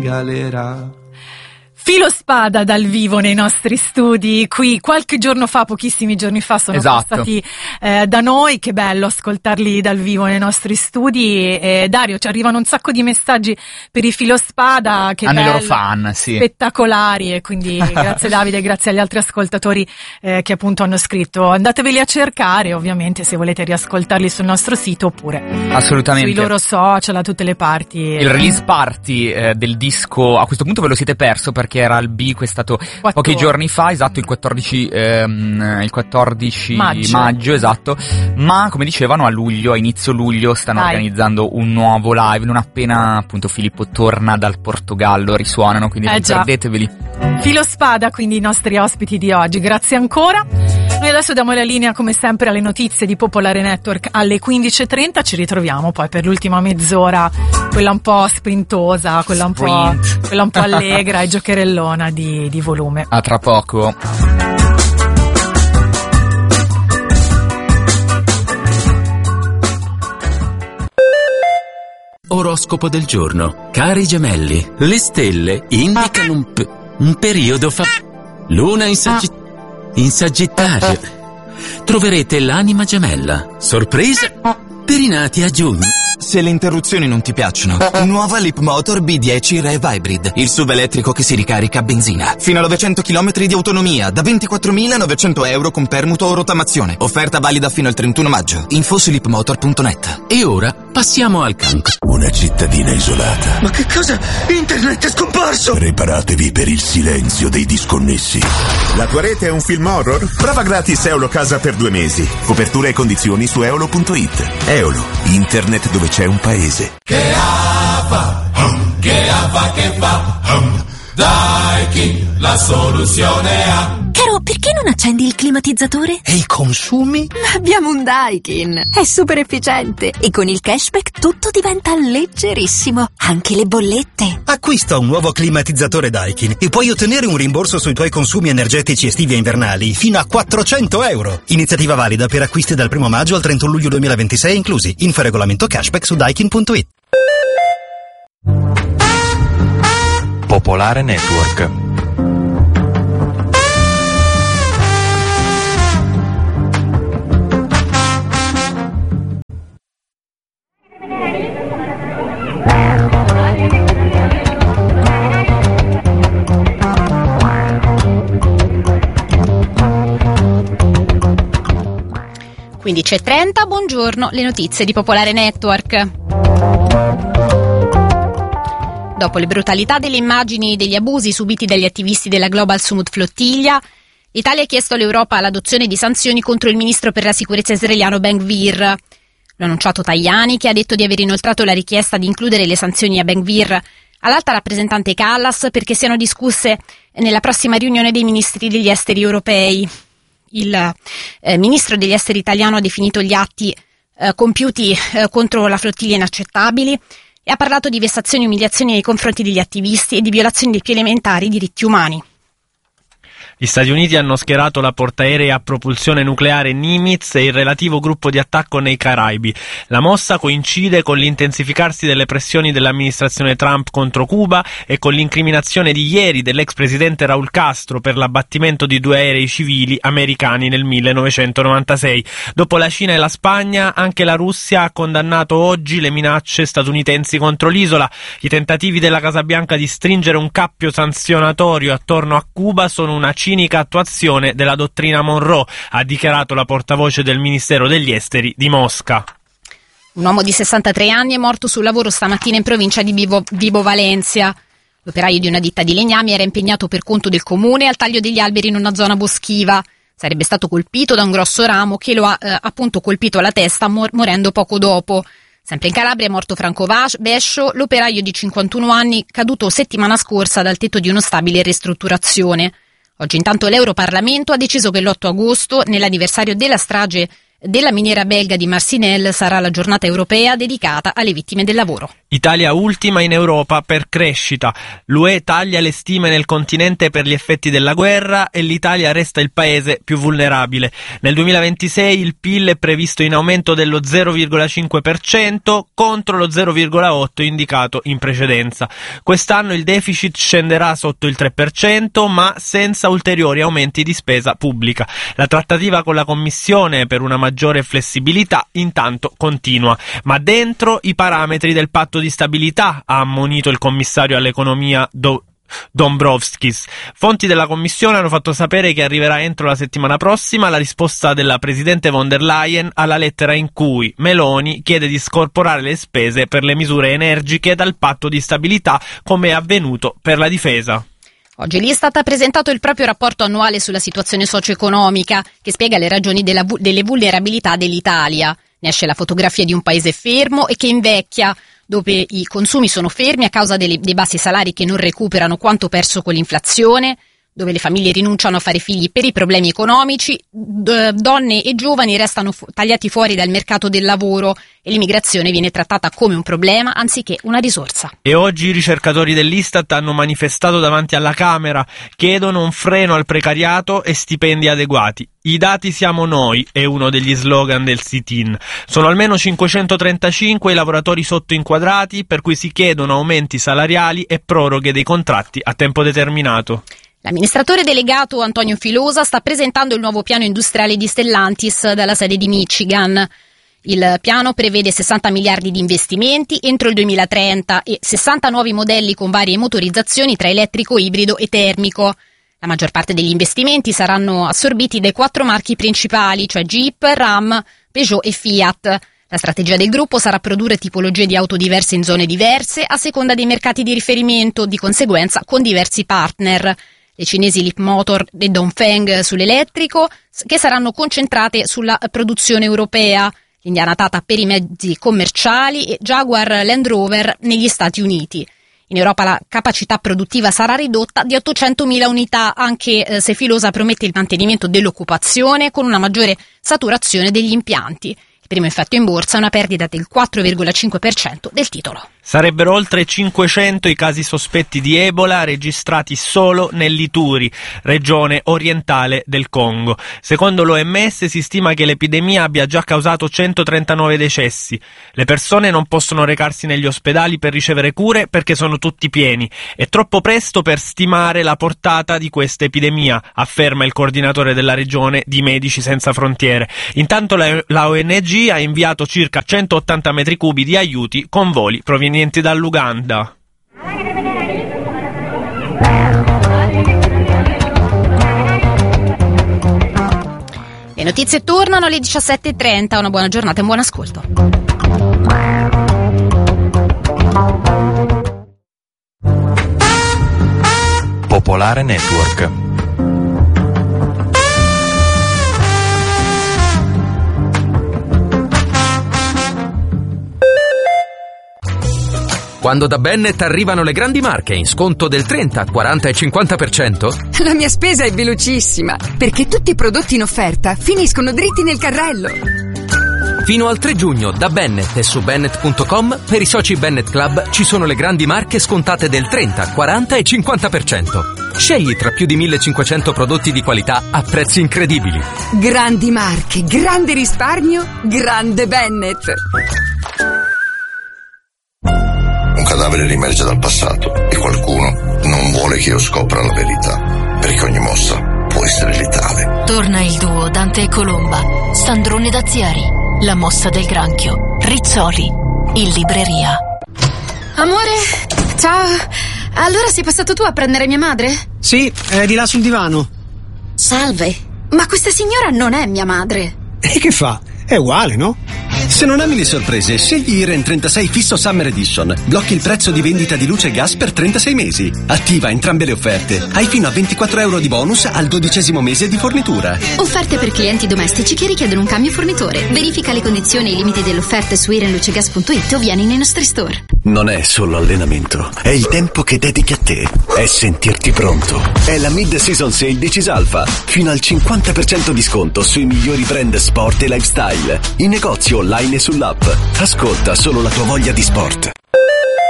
galera. Filo Spada dal vivo nei nostri studi qui qualche giorno fa, pochissimi giorni fa sono passati da noi. Che bello ascoltarli dal vivo nei nostri studi. Dario, ci arrivano un sacco di messaggi per i Filo Spada, che bello, i loro fan, sì, spettacolari, e quindi grazie Davide, grazie agli altri ascoltatori che appunto hanno scritto. Andateveli a cercare, ovviamente, se volete riascoltarli sul nostro sito, oppure assolutamente sui loro social, a tutte le parti. Il release party del disco, a questo punto ve lo siete perso perché era al B, è stato pochi giorni fa, esatto, il 14 maggio, esatto, ma come dicevano a inizio luglio stanno organizzando un nuovo live, non appena appunto Filippo torna dal Portogallo risuonano, quindi non perdeteveli. Filo Spada, quindi i nostri ospiti di oggi, grazie ancora. Noi adesso diamo la linea come sempre alle notizie di Popolare Network alle 15.30, ci ritroviamo poi per l'ultima mezz'ora, quella un po' sprintosa, quella un po' allegra e giocherellona di volume. A tra poco. Oroscopo del giorno. Cari gemelli, le stelle indicano un periodo Luna in Sagittario. Troverete l'anima gemella. Sorpresa per i nati a giugno. Se le interruzioni non ti piacciono, nuova Leapmotor B10 Rev Hybrid, il SUV elettrico che si ricarica a benzina. Fino a 900 km di autonomia, da 24.900 euro con permuto o rottamazione. Offerta valida fino al 31 maggio. Info su leapmotor.net. E ora passiamo al cancro. Una cittadina isolata. Ma che cosa? Internet è scomparso! Preparatevi per il silenzio dei disconnessi. La tua rete è un film horror? Prova gratis Eolo Casa per 2 mesi. Copertura e condizioni su eolo.it. Eolo, internet dove c'è un paese. Che fa? Daikin, la soluzione ha. Caro, perché non accendi il climatizzatore? E i consumi? Abbiamo un Daikin, è super efficiente e con il cashback tutto diventa leggerissimo, anche le bollette. Acquista un nuovo climatizzatore Daikin e puoi ottenere un rimborso sui tuoi consumi energetici estivi e invernali fino a 400 euro. Iniziativa valida per acquisti dal 1 maggio al 31 luglio 2026 inclusi. Info regolamento cashback su daikin.it. Popolare Network. Quindi c'è 30, buongiorno, le notizie di Popolare Network. Dopo le brutalità delle immagini degli abusi subiti dagli attivisti della Global Summit Flottiglia, l'Italia ha chiesto all'Europa l'adozione di sanzioni contro il ministro per la sicurezza israeliano Ben-Gvir. L'ha annunciato Tajani, che ha detto di aver inoltrato la richiesta di includere le sanzioni a Ben-Gvir all'alta rappresentante Kallas perché siano discusse nella prossima riunione dei ministri degli esteri europei. Il ministro degli esteri italiano ha definito gli atti compiuti contro la flottiglia inaccettabili e ha parlato di vessazioni e umiliazioni nei confronti degli attivisti e di violazioni dei più elementari diritti umani. Gli Stati Uniti hanno schierato la portaerei a propulsione nucleare Nimitz e il relativo gruppo di attacco nei Caraibi. La mossa coincide con l'intensificarsi delle pressioni dell'amministrazione Trump contro Cuba e con l'incriminazione di ieri dell'ex presidente Raul Castro per l'abbattimento di 2 aerei civili americani nel 1996. Dopo la Cina e la Spagna, anche la Russia ha condannato oggi le minacce statunitensi contro l'isola. I tentativi della Casa Bianca di stringere un cappio sanzionatorio attorno a Cuba sono una cinica attuazione della dottrina Monroe, ha dichiarato la portavoce del Ministero degli Esteri di Mosca. Un uomo di 63 anni è morto sul lavoro stamattina in provincia di Vibo Valentia. L'operaio di una ditta di legnami era impegnato per conto del comune al taglio degli alberi in una zona boschiva. Sarebbe stato colpito da un grosso ramo che lo ha appunto colpito alla testa, morendo poco dopo. Sempre in Calabria è morto Franco Bescio, l'operaio di 51 anni caduto settimana scorsa dal tetto di uno stabile in ristrutturazione. Oggi intanto l'Europarlamento ha deciso che l'8 agosto, nell'anniversario della strage della miniera belga di Marcinelle sarà la giornata europea dedicata alle vittime del lavoro. Italia ultima in Europa per crescita. L'UE taglia le stime nel continente per gli effetti della guerra e l'Italia resta il paese più vulnerabile. Nel 2026 il PIL è previsto in aumento dello 0,5% contro lo 0,8% indicato in precedenza. Quest'anno il deficit scenderà sotto il 3%, ma senza ulteriori aumenti di spesa pubblica. La trattativa con la Commissione per una maggiore flessibilità intanto continua, ma dentro i parametri del patto di stabilità, ha ammonito il commissario all'economia Dombrovskis. Fonti della Commissione hanno fatto sapere che arriverà entro la settimana prossima la risposta della Presidente von der Leyen alla lettera in cui Meloni chiede di scorporare le spese per le misure energiche dal patto di stabilità, come è avvenuto per la difesa. Oggi l'Istat ha presentato il proprio rapporto annuale sulla situazione socio-economica, che spiega le ragioni delle vulnerabilità dell'Italia. Ne esce la fotografia di un paese fermo e che invecchia, dove i consumi sono fermi a causa dei bassi salari che non recuperano quanto perso con l'inflazione, dove le famiglie rinunciano a fare figli per i problemi economici, donne e giovani restano tagliati fuori dal mercato del lavoro e l'immigrazione viene trattata come un problema anziché una risorsa. E oggi i ricercatori dell'Istat hanno manifestato davanti alla Camera, chiedono un freno al precariato e stipendi adeguati. I dati siamo noi è uno degli slogan del sit-in. Sono almeno 535 i lavoratori sottoinquadrati, per cui si chiedono aumenti salariali e proroghe dei contratti a tempo determinato. L'amministratore delegato Antonio Filosa sta presentando il nuovo piano industriale di Stellantis dalla sede di Michigan. Il piano prevede 60 miliardi di investimenti entro il 2030 e 60 nuovi modelli con varie motorizzazioni tra elettrico, ibrido e termico. La maggior parte degli investimenti saranno assorbiti dai 4 marchi principali, cioè Jeep, Ram, Peugeot e Fiat. La strategia del gruppo sarà produrre tipologie di auto diverse in zone diverse a seconda dei mercati di riferimento, di conseguenza con diversi partner. Le cinesi Leapmotor e Dongfeng sull'elettrico, che saranno concentrate sulla produzione europea, l'Indiana Tata per i mezzi commerciali e Jaguar Land Rover negli Stati Uniti. In Europa la capacità produttiva sarà ridotta di 800.000 unità, anche se Filosa promette il mantenimento dell'occupazione con una maggiore saturazione degli impianti. Il primo effetto in borsa è una perdita del 4,5% del titolo. Sarebbero oltre 500 i casi sospetti di Ebola registrati solo nell'Ituri, regione orientale del Congo. Secondo l'OMS si stima che l'epidemia abbia già causato 139 decessi. Le persone non possono recarsi negli ospedali per ricevere cure perché sono tutti pieni. È troppo presto per stimare la portata di questa epidemia, afferma il coordinatore della regione di Medici Senza Frontiere. Intanto la ONG ha inviato circa 180 metri cubi di aiuti con voli provenienti dall'Uganda. Le notizie tornano alle 17:30. Una buona giornata e un buon ascolto. Popolare Network. Quando da Bennett arrivano le grandi marche in sconto del 30, 40 e 50%? La mia spesa è velocissima, perché tutti i prodotti in offerta finiscono dritti nel carrello. Fino al 3 giugno da Bennett e su Bennett.com per i soci Bennett Club ci sono le grandi marche scontate del 30, 40 e 50%. Scegli tra più di 1500 prodotti di qualità a prezzi incredibili. Grandi marche, grande risparmio, grande Bennett. Un cadavere riemerge dal passato e qualcuno non vuole che io scopra la verità, perché ogni mossa può essere letale. Torna il duo Dante e Colomba, Sandrone Daziari, La mossa del granchio, Rizzoli, in libreria. Amore, ciao. Allora sei passato tu a prendere mia madre? Sì, è di là sul divano. Salve, ma questa signora non è mia madre. E che fa? È uguale, no? Se non ami le sorprese, scegli Iren 36 Fisso Summer Edition. Blocchi il prezzo di vendita di luce e gas per 36 mesi. Attiva entrambe le offerte. Hai fino a 24 euro di bonus al 12° mese di fornitura. Offerte per clienti domestici che richiedono un cambio fornitore. Verifica le condizioni e i limiti dell'offerta su irenlucegas.it o vieni nei nostri store. non è solo allenamento, è il tempo che dedichi a te, è sentirti pronto. È la mid-season sale di Cisalfa, fino al 50% di sconto sui migliori brand sport e lifestyle, in negozio online e sull'app. Ascolta solo la tua voglia di sport.